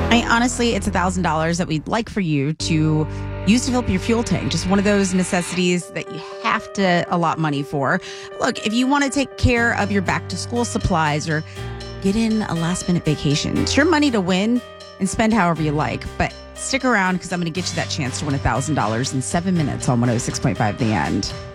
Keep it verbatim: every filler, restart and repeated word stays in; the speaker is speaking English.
I honestly, it's a thousand dollars that we'd like for you to use to fill up your fuel tank. Just one of those necessities that you have to allot money for. Look, if you want to take care of your back to school supplies or get in a last minute vacation, it's your money to win and spend however you like. But stick around because I'm going to get you that chance to win a thousand dollars in seven minutes on one oh six point five The End.